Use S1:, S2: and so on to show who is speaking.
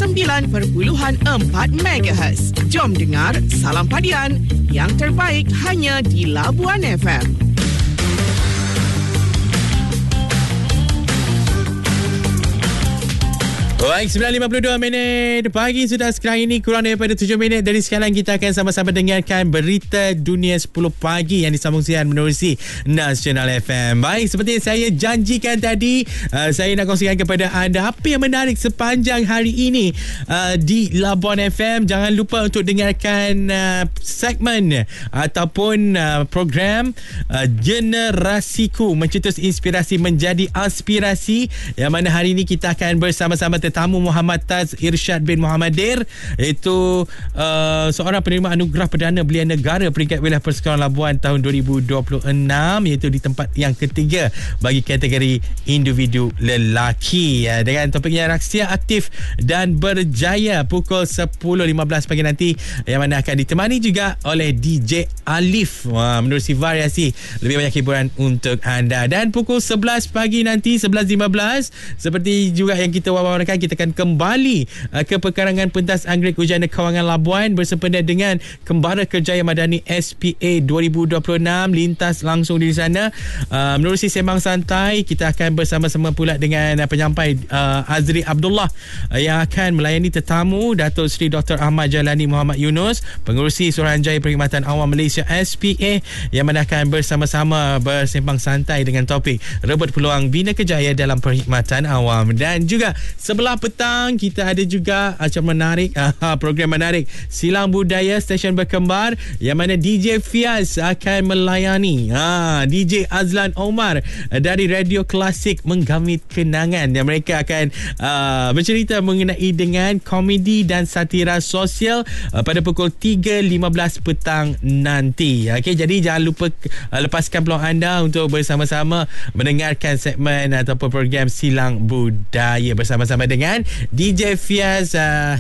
S1: MHz. Jom dengar Salam Padian, yang terbaik hanya di Labuan FM.
S2: Baik, 9.52 minit pagi sudah sekarang ini, kurang daripada 7 minit dari sekarang kita akan sama-sama dengarkan berita dunia 10 pagi yang disambung siaran menerusi Nasional FM. Baik, seperti yang saya janjikan tadi, saya nak kongsikan kepada anda apa yang menarik sepanjang hari ini di Labuan FM. Jangan lupa untuk dengarkan segmen ataupun program Generasiku, mencetus inspirasi menjadi aspirasi, yang mana hari ini kita akan bersama-sama tetamu Muhammad Taz Irsyad bin Muhammadir, iaitu seorang penerima anugerah Perdana Belia Negara peringkat wilayah Persekolahan Labuan tahun 2026, iaitu di tempat yang ketiga bagi kategori individu lelaki, dengan topiknya Raksia Aktif dan Berjaya pukul 10.15 pagi nanti, yang mana akan ditemani juga oleh DJ Alif menerusi variasi lebih banyak hiburan untuk anda. Dan pukul 11 pagi nanti, 11.15, seperti juga yang kita wawarkan, kita akan kembali ke Pekarangan Pentas Anggrek Ujana Kawangan Labuan bersempena dengan Kembara Kerjaya Madani SPA 2026, lintas langsung di sana. Menerusi sembang santai, kita akan bersama-sama pula dengan penyampai Azri Abdullah yang akan melayani tetamu Datuk Seri Dr. Ahmad Jalani Muhammad Yunus, Pengerusi Suruhanjaya Perkhidmatan Awam Malaysia SPA, yang mana akan bersama-sama bersembang santai dengan topik rebut peluang bina kerjaya dalam perkhidmatan awam. Dan juga sebelah petang kita ada juga acara menarik, program menarik Silang Budaya Stesen Berkembar, yang mana DJ Fiaz akan melayani DJ Azlan Omar dari Radio Klasik Menggamit Kenangan, yang mereka akan bercerita mengenai dengan komedi dan satira sosial pada pukul 3.15 petang nanti. Okey, jadi jangan lupa lepaskan peluang anda untuk bersama-sama mendengarkan segmen ataupun program Silang Budaya bersama-sama dengan DJ Fiaz